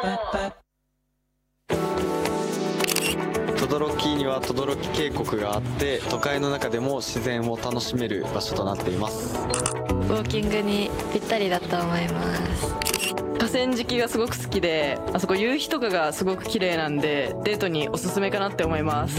轟には轟渓谷があって、都会の中でも自然を楽しめる場所となっています。 ウォーキングにぴったりだと思います。 河川敷がすごく好きで、あそこ夕日とかがすごく綺麗なんで、デートにおすすめかなって思います。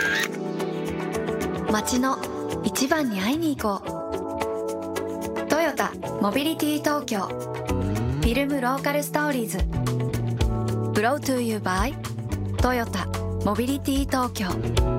街の一番に会いに行こう。トヨタモビリティ東京フィルムローカルストーリーズ Brought to you by トヨタモビリティ東京。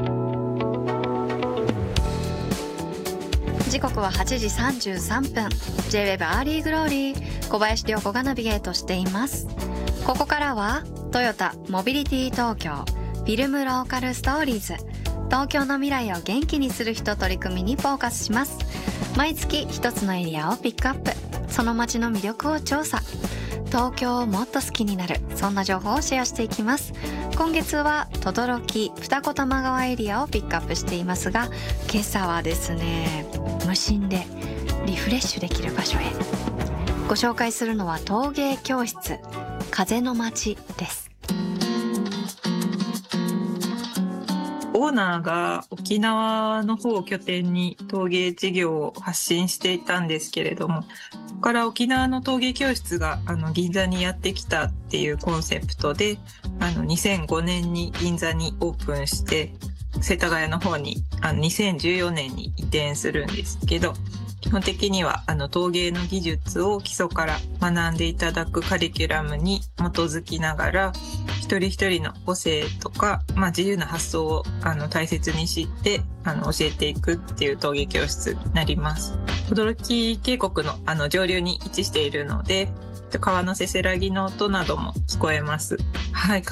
時刻は8時33分。 J-WAVE アーリーグローリー、小林涼子がナビゲートしています。ここからはトヨタモビリティ東京フィルムローカルストーリーズ、東京の未来を元気にする人取り組みにフォーカスします。毎月一つのエリアをピックアップ、その街の魅力を調査、東京をもっと好きになる、そんな情報をシェアしていきます。今月は等々力二子玉川エリアをピックアップしていますが、今朝はですね、無心でリフレッシュできる場所へ。ご紹介するのは陶芸教室風の街です。 オーナーが沖縄の方を拠点に陶芸事業を発信していたんですけれども、ここから沖縄の陶芸教室が銀座にやってきたっていうコンセプトで、2005年に銀座にオープンして、世田谷の方に2014年に移転するんですけど、基本的には陶芸の技術を基礎から学んでいただくカリキュラムに基づきながら、一人一人の個性とか、自由な発想を大切に知って教えていくっていう陶芸教室になります。轟渓谷の上流に位置しているので、川のせせらぎの音なども聞こえます。はい。